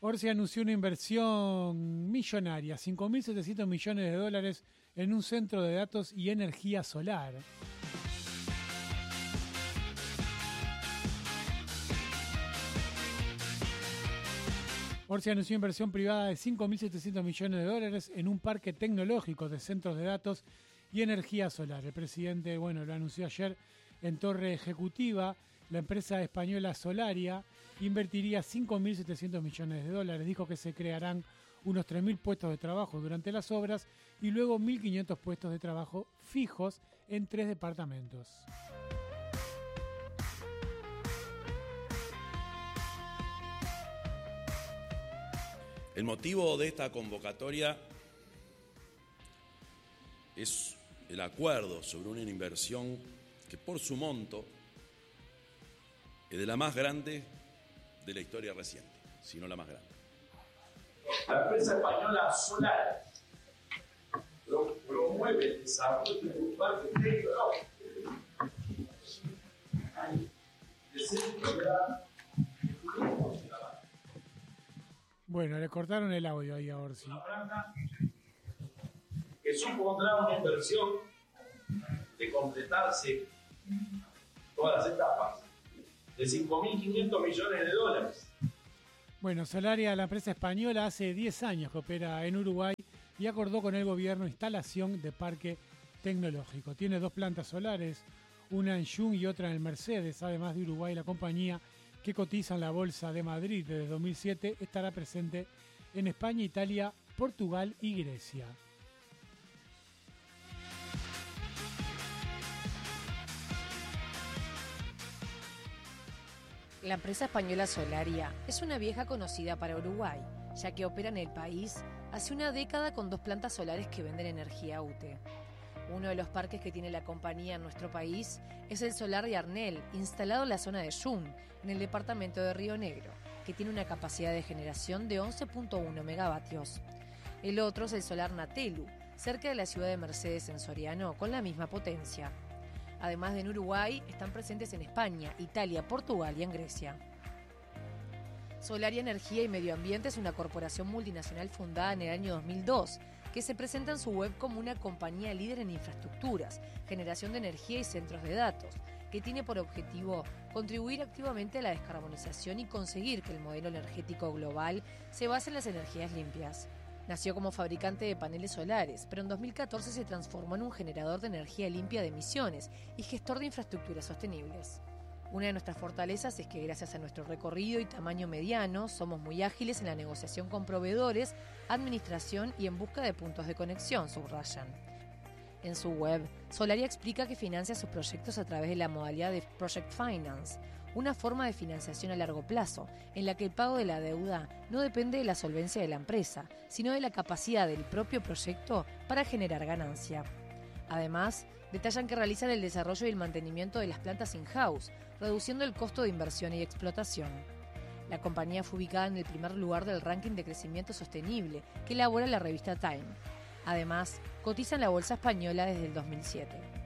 Orsi anunció una inversión millonaria, 5.700 millones de dólares en un centro de datos y energía solar. Orsi anunció inversión privada de 5.700 millones de dólares en un parque tecnológico de centros de datos y energía solar. El presidente, lo anunció ayer en Torre Ejecutiva. La empresa española Solaria invertiría 5.700 millones de dólares. Dijo que se crearán unos 3.000 puestos de trabajo durante las obras y luego 1.500 puestos de trabajo fijos en 3 departamentos. El motivo de esta convocatoria es el acuerdo sobre una inversión que por su monto es de la más grande de la historia reciente, si no la más grande. La empresa española Solar promueve el desarrollo de un parque tecnológico de centro de datos. Bueno, le cortaron el audio ahí a Orsi. Una planta que supondrá una inversión de completarse todas las etapas de 5.500 millones de dólares. Bueno, Solaria, la empresa española, hace 10 años que opera en Uruguay y acordó con el gobierno instalación de parque tecnológico. Tiene 2 plantas solares, una en Jung y otra en el Mercedes. Además de Uruguay, la compañía, que cotiza en la Bolsa de Madrid desde 2007, estará presente en España, Italia, Portugal y Grecia. La empresa española Solaria es una vieja conocida para Uruguay, ya que opera en el país hace una década con 2 plantas solares que venden energía UTE. Uno de los parques que tiene la compañía en nuestro país es el Solar de Arnel, instalado en la zona de Jung, en el departamento de Río Negro, que tiene una capacidad de generación de 11.1 megavatios. El otro es el Solar Natelu, cerca de la ciudad de Mercedes en Soriano, con la misma potencia. Además de en Uruguay, están presentes en España, Italia, Portugal y en Grecia. Solaria Energía y Medio Ambiente es una corporación multinacional fundada en el año 2002, que se presenta en su web como una compañía líder en infraestructuras, generación de energía y centros de datos, que tiene por objetivo contribuir activamente a la descarbonización y conseguir que el modelo energético global se base en las energías limpias. Nació como fabricante de paneles solares, pero en 2014 se transformó en un generador de energía limpia de emisiones y gestor de infraestructuras sostenibles. Una de nuestras fortalezas es que gracias a nuestro recorrido y tamaño mediano, somos muy ágiles en la negociación con proveedores, administración y en busca de puntos de conexión, subrayan. En su web, Solaria explica que financia sus proyectos a través de la modalidad de Project Finance, una forma de financiación a largo plazo, en la que el pago de la deuda no depende de la solvencia de la empresa, sino de la capacidad del propio proyecto para generar ganancia. Además, detallan que realizan el desarrollo y el mantenimiento de las plantas in-house, reduciendo el costo de inversión y explotación. La compañía fue ubicada en el primer lugar del ranking de crecimiento sostenible que elabora la revista Time. Además, cotiza en la bolsa española desde el 2007.